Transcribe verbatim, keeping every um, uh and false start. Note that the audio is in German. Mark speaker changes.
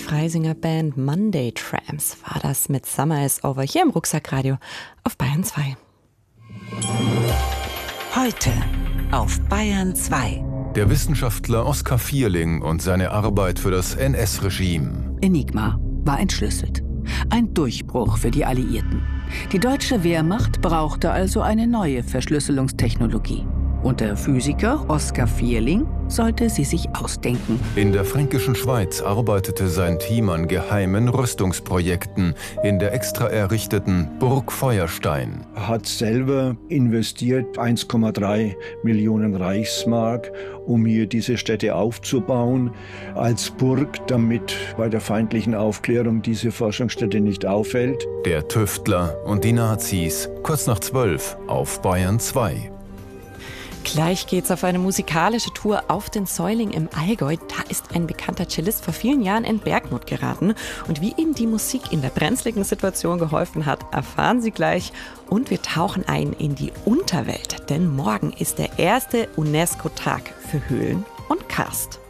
Speaker 1: Freisinger Band Monday Tramps war das mit Summer is Over hier im Rucksackradio auf Bayern zwei.
Speaker 2: Heute auf Bayern zwei.
Speaker 3: Der Wissenschaftler Oskar Vierling und seine Arbeit für das N S-Regime.
Speaker 4: Enigma war entschlüsselt. Ein Durchbruch für die Alliierten. Die deutsche Wehrmacht brauchte also eine neue Verschlüsselungstechnologie. Und der Physiker Oskar Vierling sollte sie sich ausdenken.
Speaker 3: In der fränkischen Schweiz arbeitete sein Team an geheimen Rüstungsprojekten in der extra errichteten Burg Feuerstein.
Speaker 5: Er hat selber investiert eins Komma drei Millionen Reichsmark, um hier diese Städte aufzubauen als Burg, damit bei der feindlichen Aufklärung diese Forschungsstätte nicht auffällt.
Speaker 3: Der Tüftler und die Nazis, kurz nach zwölf auf Bayern zwei.
Speaker 1: Gleich geht's auf eine musikalische Tour auf den Säuling im Allgäu. Da ist ein bekannter Cellist vor vielen Jahren in Bergnot geraten. Und wie ihm die Musik in der brenzligen Situation geholfen hat, erfahren Sie gleich. Und wir tauchen ein in die Unterwelt. Denn morgen ist der erste UNESCO-Tag für Höhlen und Karst.